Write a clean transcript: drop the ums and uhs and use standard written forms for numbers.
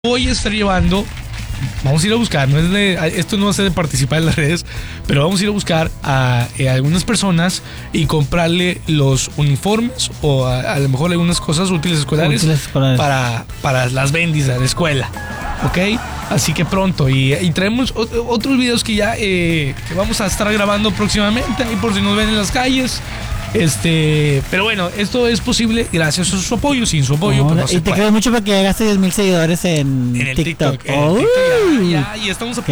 Voy a estar llevando, vamos a ir a buscar, esto no va a ser de participar en las redes, pero vamos a ir a buscar a algunas personas y comprarle los uniformes o a lo mejor algunas cosas útiles escolares, para las bendis de la escuela, ¿ok? Así que pronto, y traemos otros videos que ya que vamos a estar grabando próximamente, ahí por si nos ven en las calles. Pero bueno, esto es posible gracias a su apoyo. Sin su apoyo, pues no se y te puede. creo mucho porque llegaste a 10,000 seguidores en En el TikTok. TikTok. Ya estamos a